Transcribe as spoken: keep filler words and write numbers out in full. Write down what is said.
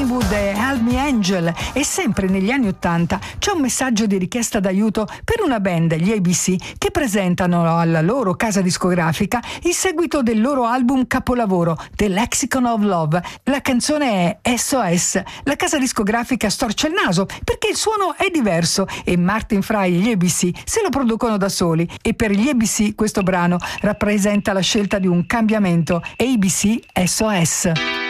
Greenwood e Help Me Angel. E sempre negli anni ottanta c'è un messaggio di richiesta d'aiuto per una band, gli A B C, che presentano alla loro casa discografica il seguito del loro album capolavoro, The Lexicon of Love. La canzone è S O S. La casa discografica storce il naso perché il suono è diverso e Martin Fry e gli A B C se lo producono da soli, e per gli A B C questo brano rappresenta la scelta di un cambiamento. A B C S O S.